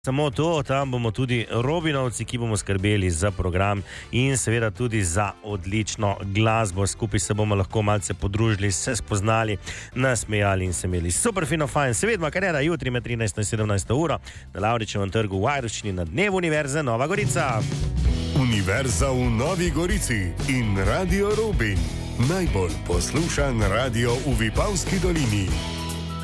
Samo to, tam bomo tudi Robinovci, ki bomo skrbeli za program in seveda tudi za odlično glasbo. Skupaj se bomo lahko malce podružili, se spoznali, nasmejali in se imeli super fino fajn. Seveda, kar je da jutri med 13 in 17 uro na Lavričevem trgu v Ajdovščini na dnevu Univerze Nova Gorica. Univerza v Novi Gorici in Radio Rubin. Najbolj poslušan radio v Vipavski dolini.